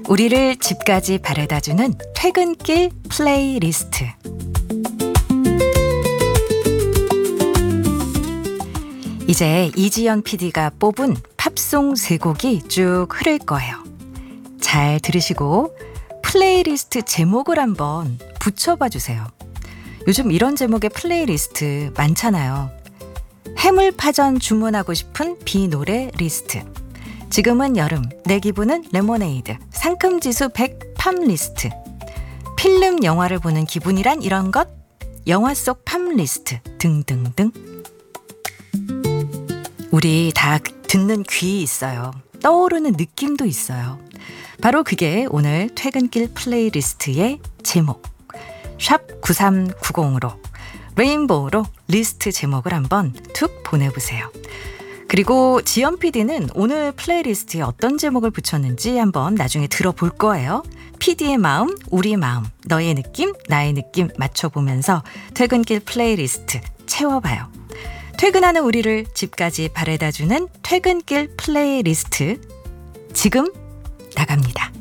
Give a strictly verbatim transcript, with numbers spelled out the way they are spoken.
우리를 집까지 바래다주는 퇴근길 플레이리스트. 이제 이지연 피디가 뽑은 팝송 세 곡이 쭉 흐를 거예요. 잘 들으시고 플레이리스트 제목을 한번 붙여봐 주세요. 요즘 이런 제목의 플레이리스트 많잖아요. 해물파전 주문하고 싶은 비노래 리스트. 지금은 여름, 내 기분은 레모네이드, 상큼지수 백 팝 리스트. 필름 영화를 보는 기분이란 이런 것, 영화 속 팝 리스트 등등등. 우리 다 듣는 귀 있어요. 떠오르는 느낌도 있어요. 바로 그게 오늘 퇴근길 플레이리스트의 제목. 샵 구삼구공으로 레인보우로 리스트 제목을 한번 툭 보내보세요. 그리고 지연 피디는 오늘 플레이리스트에 어떤 제목을 붙였는지 한번 나중에 들어볼 거예요. 피디의 마음, 우리 마음, 너의 느낌, 나의 느낌 맞춰보면서 퇴근길 플레이리스트 채워봐요. 퇴근하는 우리를 집까지 바래다주는 퇴근길 플레이리스트 지금 나갑니다.